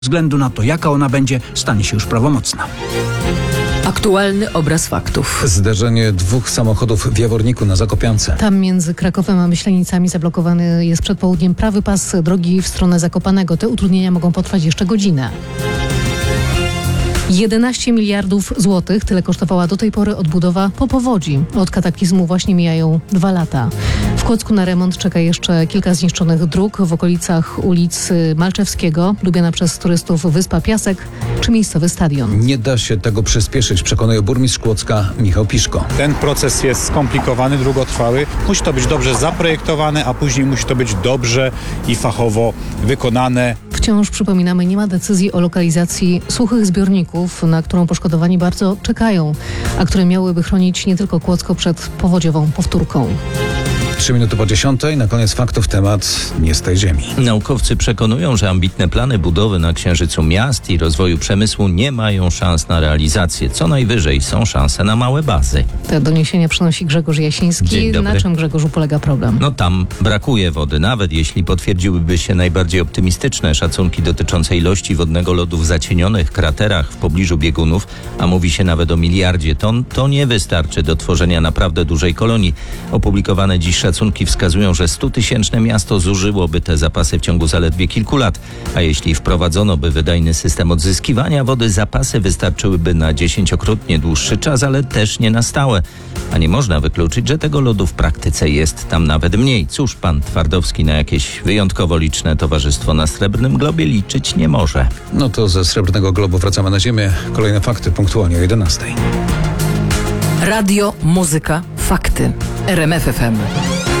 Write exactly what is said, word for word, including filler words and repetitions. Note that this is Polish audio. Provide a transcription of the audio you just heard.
względu na to, jaka ona będzie, stanie się już prawomocna. Aktualny obraz faktów. Zderzenie dwóch samochodów w Jaworniku na Zakopiance. Tam między Krakowem a Myślenicami zablokowany jest przed południem prawy pas drogi w stronę Zakopanego. Te utrudnienia mogą potrwać jeszcze godzinę. jedenaście miliardów złotych, tyle kosztowała do tej pory odbudowa po powodzi. Od kataklizmu właśnie mijają dwa lata. W Kłodzku na remont czeka jeszcze kilka zniszczonych dróg w okolicach ulicy Malczewskiego, lubiana przez turystów Wyspa Piasek czy miejscowy stadion. Nie da się tego przyspieszyć, przekonuje burmistrz Kłodzka Michał Piszko. Ten proces jest skomplikowany, długotrwały. Musi to być dobrze zaprojektowane, a później musi to być dobrze i fachowo wykonane. Wciąż, przypominamy, nie ma decyzji o lokalizacji suchych zbiorników, na którą poszkodowani bardzo czekają, a które miałyby chronić nie tylko Kłodzko przed powodziową powtórką. Trzy minuty po dziesiątej, na koniec faktów temat nie z tej ziemi. Naukowcy przekonują, że ambitne plany budowy na Księżycu miast i rozwoju przemysłu nie mają szans na realizację. Co najwyżej są szanse na małe bazy. Te doniesienia przynosi Grzegorz Jasiński. Dzień dobry. Na czym, Grzegorzu, polega problem? No tam brakuje wody, nawet jeśli potwierdziłyby się najbardziej optymistyczne szacunki dotyczące ilości wodnego lodu w zacienionych kraterach w pobliżu biegunów, a mówi się nawet o miliardzie ton, to nie wystarczy do tworzenia naprawdę dużej kolonii. Opublikowane dziś szacunki wskazują, że stutysięczne miasto zużyłoby te zapasy w ciągu zaledwie kilku lat, a jeśli wprowadzono by wydajny system odzyskiwania wody, zapasy wystarczyłyby na dziesięciokrotnie dłuższy czas, ale też nie na stałe. A nie można wykluczyć, że tego lodu w praktyce jest tam nawet mniej. Cóż, pan Twardowski na jakieś wyjątkowo liczne towarzystwo na Srebrnym Globie liczyć nie może. No to ze Srebrnego Globu wracamy na ziemię. Kolejne fakty punktualnie o jedenastej. Radio, muzyka, fakty. R M F F M.